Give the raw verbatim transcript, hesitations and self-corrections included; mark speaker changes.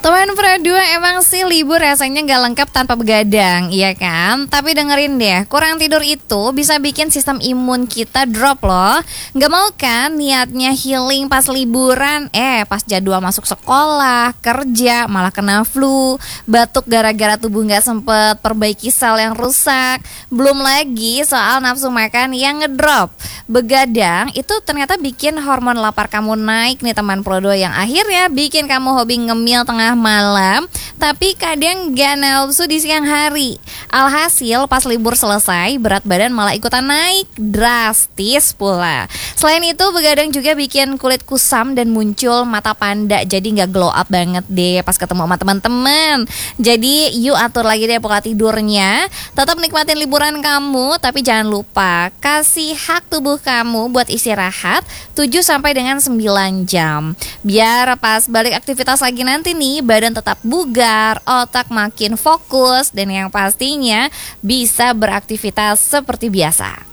Speaker 1: Teman Pro dua, emang sih libur rasanya gak lengkap tanpa begadang, iya kan? Tapi dengerin deh, kurang tidur itu bisa bikin sistem imun kita drop loh. Gak mau kan niatnya healing pas liburan, eh pas jadwal masuk sekolah, kerja, malah kena flu, batuk gara-gara tubuh gak sempet perbaiki sel yang rusak. Belum lagi soal nafsu makan yang ngedrop. Begadang itu ternyata bikin hormon lapar kamu naik nih teman Pro dua, yang akhirnya bikin kamu hobi ngemil tengah malam, tapi kadang gak nafsu di siang hari. Alhasil pas libur selesai, berat badan malah ikutan naik drastis pula. Selain itu, begadang juga bikin kulit kusam dan muncul mata panda, jadi gak glow up banget deh pas ketemu sama teman-teman. Jadi yuk atur lagi deh pola tidurnya. Tetap nikmatin liburan kamu, tapi jangan lupa kasih hak tubuh kamu buat istirahat tujuh sampai dengan sembilan jam. Biar pas balik aktivitas lagi nanti nih, badan tetap bugar, otak makin fokus, dan yang pastinya bisa beraktivitas seperti biasa.